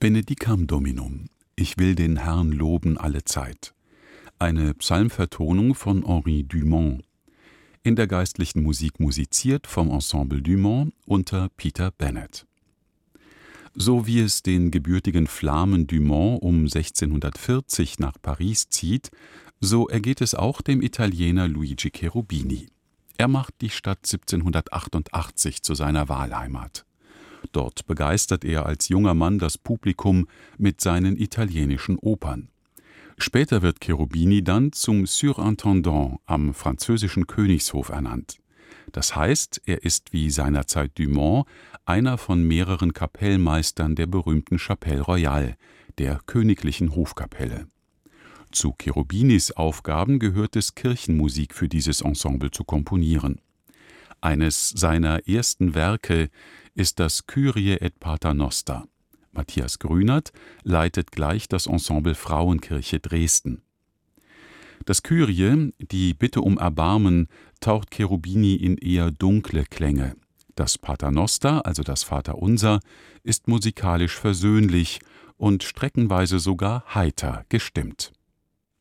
Benedicam Dominum. Ich will den Herrn loben alle Zeit. Eine Psalmvertonung von Henri Dumont. In der geistlichen Musik musiziert vom Ensemble Dumont unter Peter Bennett. So wie es den gebürtigen Flamen Dumont um 1640 nach Paris zieht, so ergeht es auch dem Italiener Luigi Cherubini. Er macht die Stadt 1788 zu seiner Wahlheimat. Dort begeistert er als junger Mann das Publikum mit seinen italienischen Opern. Später wird Cherubini dann zum Surintendant am französischen Königshof ernannt. Das heißt, er ist wie seinerzeit Dumont einer von mehreren Kapellmeistern der berühmten Chapelle Royale, der königlichen Hofkapelle. Zu Cherubinis Aufgaben gehört es, Kirchenmusik für dieses Ensemble zu komponieren. Eines seiner ersten Werke ist das Kyrie et Paternoster. Matthias Grünert leitet gleich das Ensemble Frauenkirche Dresden. Das Kyrie, die Bitte um Erbarmen, taucht Cherubini in eher dunkle Klänge. Das Paternoster, also das Vaterunser, ist musikalisch versöhnlich und streckenweise sogar heiter gestimmt.